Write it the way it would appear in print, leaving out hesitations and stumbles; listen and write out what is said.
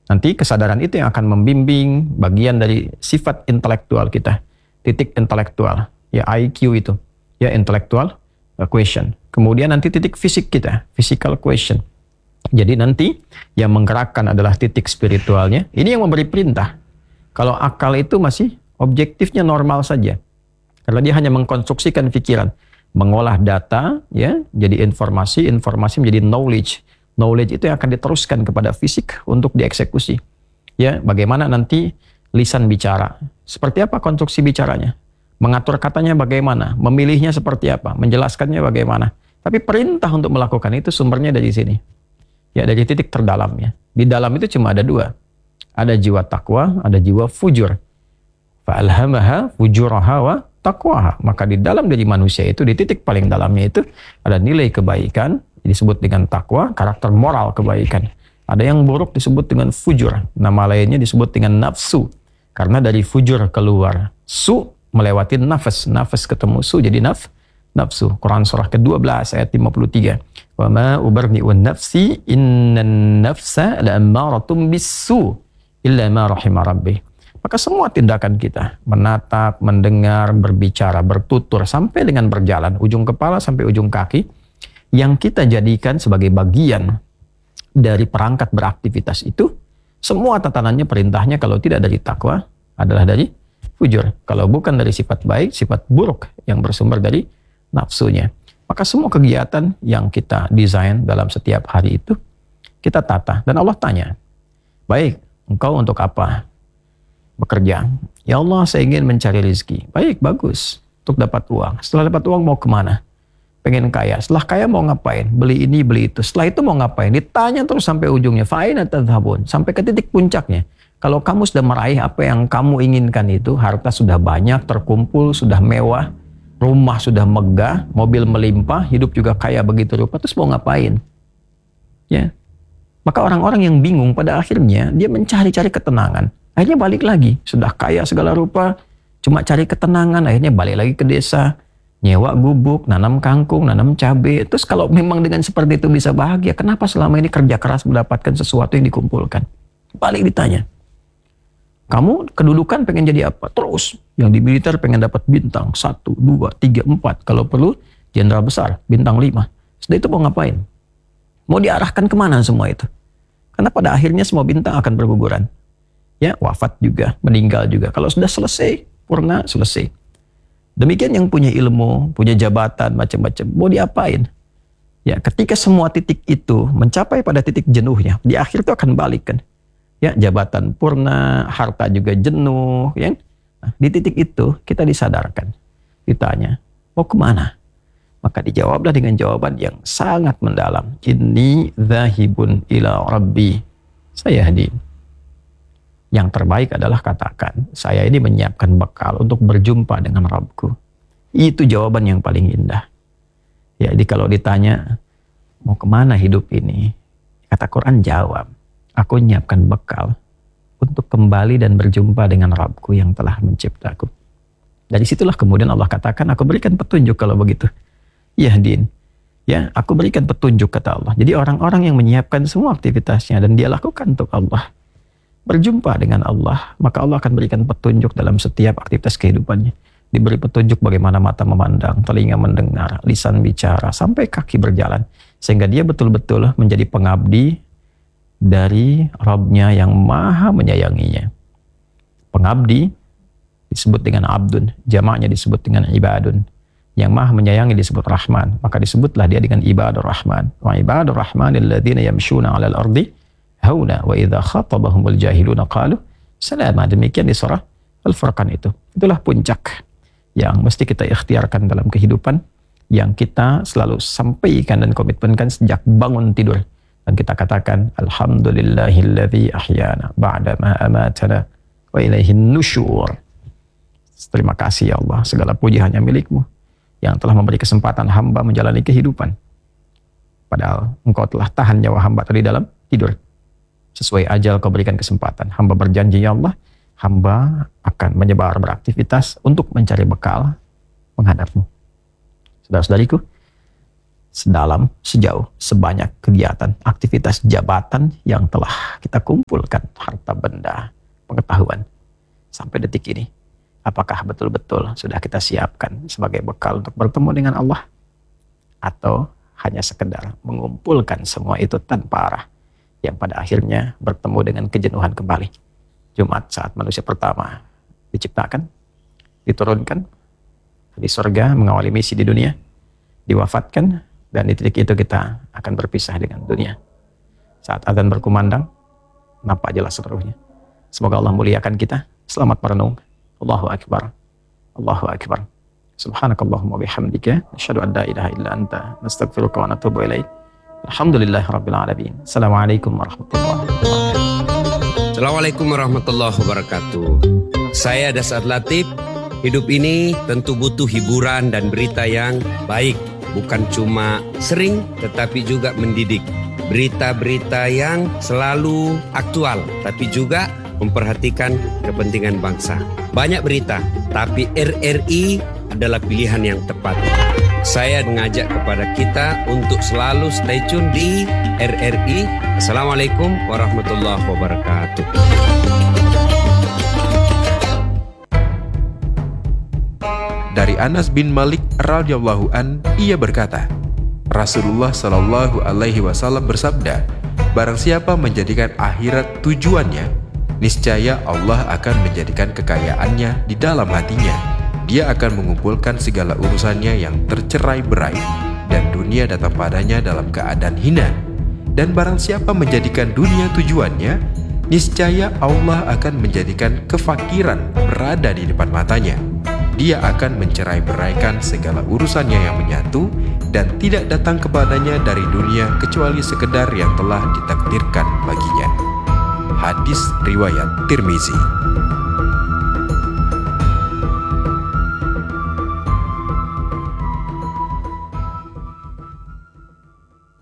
Nanti kesadaran itu yang akan membimbing bagian dari sifat intelektual kita, titik intelektual, ya IQ itu, ya intellectual question. Kemudian nanti titik fisik kita, physical question. Jadi nanti yang menggerakkan adalah titik spiritualnya. Ini yang memberi perintah. Kalau akal itu masih objektifnya normal saja. Karena dia hanya mengkonstruksikan pikiran, mengolah data, ya, jadi informasi menjadi knowledge. Knowledge itu yang akan diteruskan kepada fisik untuk dieksekusi. Ya, bagaimana nanti lisan bicara? Seperti apa konstruksi bicaranya? Mengatur katanya bagaimana? Memilihnya seperti apa? Menjelaskannya bagaimana? Tapi perintah untuk melakukan itu sumbernya dari sini. Ya, dari titik terdalamnya. Di dalam itu cuma ada dua. Ada jiwa takwa, ada jiwa fujur. Fa'alhamaha fujuraha wa taqwaha. Maka di dalam diri manusia itu, di titik paling dalamnya itu, ada nilai kebaikan, disebut dengan takwa, karakter moral kebaikan. Ada yang buruk disebut dengan fujur. Nama lainnya disebut dengan nafsu. Karena dari fujur keluar su, melewati nafas. Nafas ketemu su, jadi nafsu. Quran surah ke-12 ayat 53. Wa ma ubarni'un nafsi innan nafsa la'ammaratum bisu illa ma rahima rabbi. Maka semua tindakan kita, menatap, mendengar, berbicara, bertutur, sampai dengan berjalan, ujung kepala sampai ujung kaki, yang kita jadikan sebagai bagian dari perangkat beraktivitas itu, semua tatanannya, perintahnya kalau tidak dari takwa adalah dari fujur. Kalau bukan dari sifat baik, sifat buruk yang bersumber dari nafsunya. Maka semua kegiatan yang kita desain dalam setiap hari itu, kita tata. Dan Allah tanya, baik, engkau untuk apa bekerja? Ya Allah, saya ingin mencari rezeki. Baik, bagus. Untuk dapat uang. Setelah dapat uang mau kemana? Pengen kaya. Setelah kaya mau ngapain? Beli ini, beli itu. Setelah itu mau ngapain? Ditanya terus sampai ujungnya. Fa'ina tadhhabun. Sampai ke titik puncaknya. Kalau kamu sudah meraih apa yang kamu inginkan itu, harta sudah banyak, terkumpul, sudah mewah, rumah sudah megah, mobil melimpah, hidup juga kaya begitu rupa, terus mau ngapain? Ya. Maka orang-orang yang bingung pada akhirnya, dia mencari-cari ketenangan. Akhirnya balik lagi. Sudah kaya segala rupa, cuma cari ketenangan, akhirnya balik lagi ke desa, nyewa gubuk, nanam kangkung, nanam cabai. Terus kalau memang dengan seperti itu bisa bahagia, kenapa selama ini kerja keras mendapatkan sesuatu yang dikumpulkan? Balik ditanya. Kamu kedudukan pengen jadi apa? Terus. Yang di militer pengen dapat bintang 1, 2, 3, 4. Kalau perlu jenderal besar, bintang 5. Setelah itu mau ngapain? Mau diarahkan kemana semua itu? Karena pada akhirnya semua bintang akan berguguran. Ya, wafat juga, meninggal juga. Kalau sudah selesai, purna, selesai. Demikian yang punya ilmu, punya jabatan, macam-macam. Mau diapain? Ya, ketika semua titik itu mencapai pada titik jenuhnya, di akhir itu akan balik kan. Ya, jabatan purna, harta juga jenuh. Ya. Nah, di titik itu kita disadarkan. Ditanya, mau kemana? Maka dijawablah dengan jawaban yang sangat mendalam. Inni dzahibun ila rabbi sayahdin. Yang terbaik adalah katakan, saya ini menyiapkan bekal untuk berjumpa dengan Rabbku. Itu jawaban yang paling indah. Ya, jadi kalau ditanya, mau kemana hidup ini? Kata Quran jawab, aku menyiapkan bekal untuk kembali dan berjumpa dengan Rabbku yang telah menciptaku. Dari situlah kemudian Allah katakan, aku berikan petunjuk kalau begitu. Yahdin. Ya, aku berikan petunjuk kata Allah. Jadi orang-orang yang menyiapkan semua aktivitasnya dan dia lakukan untuk Allah, berjumpa dengan Allah, maka Allah akan berikan petunjuk dalam setiap aktivitas kehidupannya. Diberi petunjuk bagaimana mata memandang, telinga mendengar, lisan bicara, sampai kaki berjalan. Sehingga dia betul-betul menjadi pengabdi dari Rabb-Nya yang maha menyayanginya. Pengabdi disebut dengan abdun, jamaknya disebut dengan ibadun. Yang maha menyayangi disebut Rahman, maka disebutlah dia dengan ibadur Rahman. Wa ibadur Rahmanil ladzina yamshuna 'alal ardi hauna wa idza khatabahumul jahiluna qalu salama. Demikian di surah Al-Furqan itu. Itulah puncak yang mesti kita ikhtiarkan dalam kehidupan, yang kita selalu sampaikan dan komitmenkan sejak bangun tidur. Dan kita katakan alhamdulillahilladzi ahyana ba'da ma amatana wa ilaihin nusyur. Terima kasih ya Allah, segala puji hanya milik-Mu yang telah memberi kesempatan hamba menjalani kehidupan. Padahal Engkau telah tahan nyawa hamba tadi dalam tidur. Sesuai ajal Kau berikan kesempatan. Hamba berjanji ya Allah, hamba akan menyebar beraktivitas untuk mencari bekal menghadap-Mu. Saudara-saudariku, sedalam, sejauh, sebanyak kegiatan, aktivitas jabatan yang telah kita kumpulkan, harta benda, pengetahuan, sampai detik ini. Apakah betul-betul sudah kita siapkan sebagai bekal untuk bertemu dengan Allah? Atau hanya sekedar mengumpulkan semua itu tanpa arah, yang pada akhirnya bertemu dengan kejenuhan kembali. Jumat saat manusia pertama diciptakan, diturunkan di surga mengawali misi di dunia, diwafatkan, dan di titik itu kita akan berpisah dengan dunia. Saat azan berkumandang, nampak jelas seluruhnya. Semoga Allah muliakan kita. Selamat merenung. Allahu Akbar. Allahu Akbar. Subhanakallahumma bihamdika. Asyhadu an la ilaha illa anta. Nastaghfiruka wa natubu ilaik. Alhamdulillahi rabbil alamin. Assalamualaikum warahmatullahi wabarakatuh. Assalamualaikum warahmatullahi wabarakatuh. Saya Dasar Latif. Hidup ini tentu butuh hiburan dan berita yang baik. Bukan cuma sering, tetapi juga mendidik. Berita-berita yang selalu aktual, tapi juga memperhatikan kepentingan bangsa. Banyak berita, tapi RRI adalah pilihan yang tepat. Saya mengajak kepada kita untuk selalu stay tune di RRI. Assalamualaikum warahmatullahi wabarakatuh. Dari Anas bin Malik radhiyallahu an, ia berkata, Rasulullah shallallahu alaihi wasallam bersabda, barang siapa menjadikan akhirat tujuannya, niscaya Allah akan menjadikan kekayaannya di dalam hatinya. Dia akan mengumpulkan segala urusannya yang tercerai-berai, dan dunia datang padanya dalam keadaan hina. Dan barang siapa menjadikan dunia tujuannya, niscaya Allah akan menjadikan kefakiran berada di depan matanya. Dia akan mencerai-beraikan segala urusannya yang menyatu, dan tidak datang kepadanya dari dunia kecuali sekedar yang telah ditakdirkan baginya. Hadis riwayat Tirmizi.